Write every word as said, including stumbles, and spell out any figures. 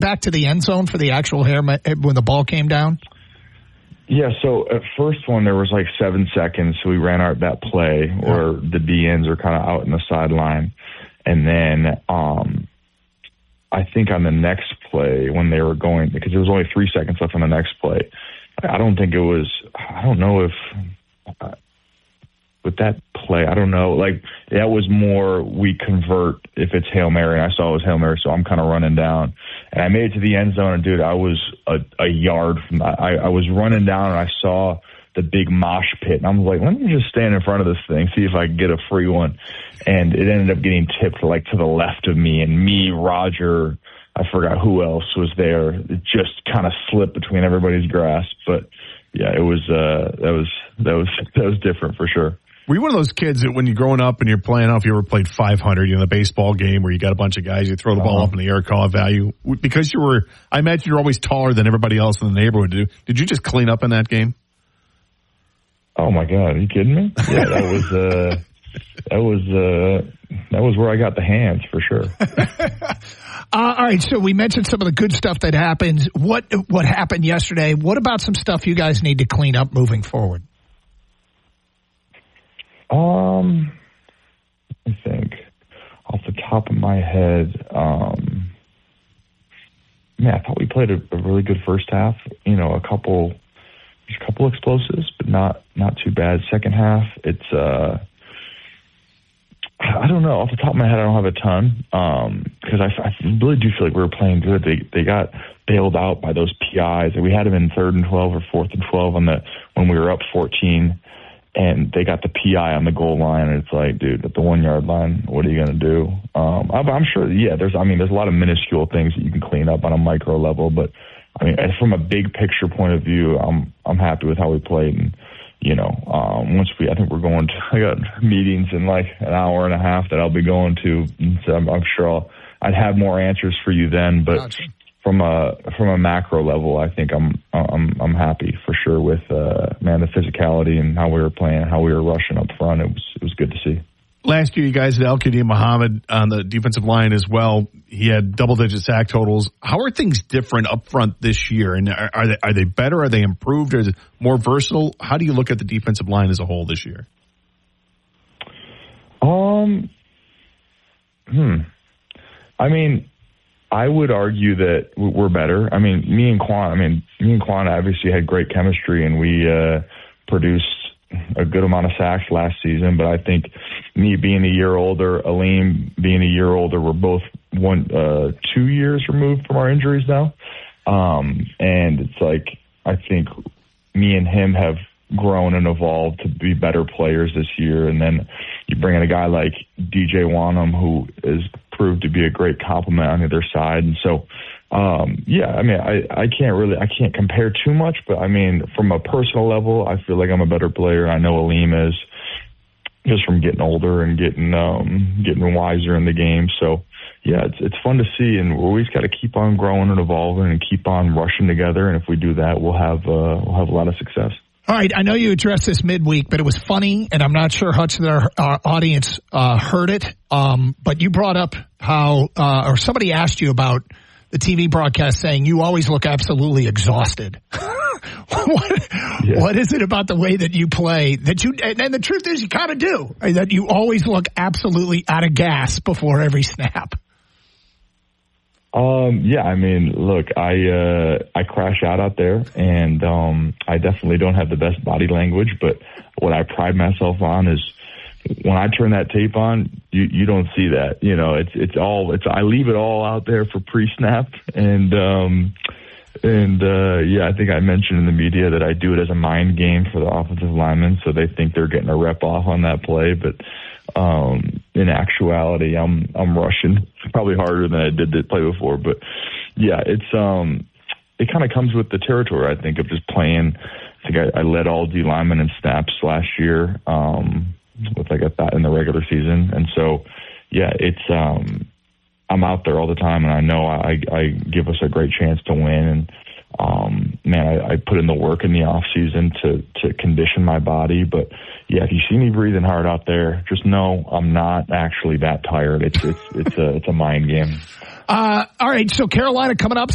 back to the end zone for the actual hair when the ball came down? Yeah, so at first one, there was like seven seconds, so we ran out that play where the D Ns are kind of out in the sideline. And then um, I think on the next play, when they were going, because there was only three seconds left on the next play, I don't think it was, I don't know if, uh, with that play, I don't know, like, that was more we convert if it's Hail Mary. I saw it was Hail Mary, so I'm kind of running down. And I made it to the end zone, and, dude, I was a, a yard from, I, I was running down, and I saw the big mosh pit. And I'm like, let me just stand in front of this thing, see if I can get a free one. And it ended up getting tipped, like, to the left of me. And me, Roger, I forgot who else was there. It just kind of slipped between everybody's grasp. But, yeah, it was, uh, that was, that was, that was different for sure. Were you one of those kids that when you're growing up and you're playing, I don't know if you ever played five hundred, you know, the baseball game where you got a bunch of guys, you throw the ball uh-huh. up in the air, call it value? Because you were, I imagine you're always taller than everybody else in the neighborhood. Did you just clean up in that game? Oh, my God. Are you kidding me? Yeah, that was, uh, that was, uh, that was where I got the hands for sure. uh, all right. So we mentioned some of the good stuff that happens. What, what happened yesterday? What about some stuff you guys need to clean up moving forward? Um, I think off the top of my head, um, man, I thought we played a, a really good first half. You know, a couple, just a couple explosives, but not not too bad. Second half, it's uh, I don't know. Off the top of my head, I don't have a ton um, because I, I really do feel like we were playing good. They they got bailed out by those P Is. We had them in third and twelve or fourth and twelve on the when we were up fourteen. And they got the P I on the goal line, and it's like, dude, at the one-yard line, what are you going to do? Um, I'm, I'm sure, yeah, there's, I mean, there's a lot of minuscule things that you can clean up on a micro level, but, I mean, from a big picture point of view, I'm I'm happy with how we played. And, you know, um, once we, I think we're going to, I got meetings in like an hour and a half that I'll be going to, and so I'm, I'm sure I'll, I'd have more answers for you then, but gotcha. From a from a macro level, I think I'm I'm I'm happy for sure with uh, man the physicality and how we were playing, how we were rushing up front. It was it was good to see. Last year, you guys had Al-Qadim Muhammad on the defensive line as well. He had double-digit sack totals. How are things different up front this year? And are, are they are they better? Are they improved? Are they more versatile? How do you look at the defensive line as a whole this year? Um, hmm. I mean. I would argue that we're better. I mean, me and Quan, I mean, me and Quan obviously had great chemistry, and we uh, produced a good amount of sacks last season. But I think me being a year older, Aleem being a year older, we're both one, uh, two years removed from our injuries now. Um, and it's like, I think me and him have grown and evolved to be better players this year. And then you bring in a guy like D J Wanham, who is proved to be a great compliment on the other side. And so, um, yeah, I mean, I, I can't really, I can't compare too much, but I mean, from a personal level, I feel like I'm a better player. I know Aleem is, just from getting older and getting, um, getting wiser in the game. So yeah, it's, it's fun to see, and we always got to keep on growing and evolving and keep on rushing together. And if we do that, we'll have, uh, we'll have a lot of success. All right, I know you addressed this midweek, but it was funny, and I'm not sure how much of our, our audience uh, heard it, um, but you brought up how, uh, or somebody asked you about the T V broadcast saying you always look absolutely exhausted. what, yeah. what is it about the way that you play that you, and, and the truth is you kind of do, that you always look absolutely out of gas before every snap? Um, yeah, I mean, look, I, uh, I crash out out there, and, um, I definitely don't have the best body language, but what I pride myself on is when I turn that tape on, you, you don't see that, you know, it's, it's all, it's, I leave it all out there for pre-snap, and, um, and, uh, yeah, I think I mentioned in the media that I do it as a mind game for the offensive linemen, so they think they're getting a rep off on that play, but, Um, in actuality, I'm, I'm rushing probably harder than I did the play before, but yeah, it's, um, it kind of comes with the territory, I think, of just playing. I think I, I led all D linemen in snaps last year, um, with like a thought in the regular season. And so, yeah, it's, um, I'm out there all the time, and I know I, I give us a great chance to win. And, um, man, I, I put in the work in the off season to, to condition my body, but yeah, if you see me breathing hard out there, just know I'm not actually that tired. It's, it's, it's a, it's a mind game. Uh, all right. So Carolina coming up